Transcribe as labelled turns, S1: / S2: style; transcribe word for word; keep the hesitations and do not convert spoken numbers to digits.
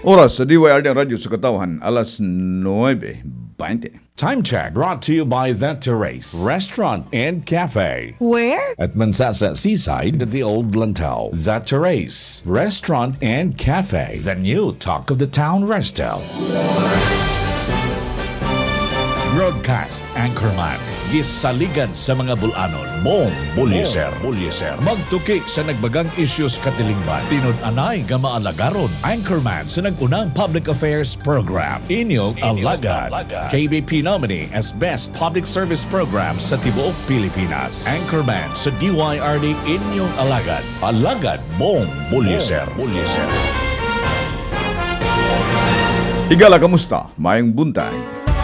S1: Oras sa D Y R D Radio sa Katawan, alas nuwebe twenty.
S2: Time check brought to you by The Terrace Restaurant and Cafe.
S3: Where?
S2: At Mansasa Seaside at the Old Lantau. The Terrace Restaurant and Cafe. The new talk of the town resto. Broadcast Anchorman. Gisaligan sa mga bulanon. Mong Bulyeser. Bulyeser. Magtuki sa nagbagang issues katilingban. Tinud-anay ga maalagaron. Anchorman sa nagunang public affairs program. Inyong Alagad. K B P nominee as Best Public Service Program sa Tibuok Pilipinas. Anchorman sa D Y R D Inyong Alagad. Alagad Mong Bulyeser. Bulyeser.
S1: Higala, kamusta? Mayang buntag.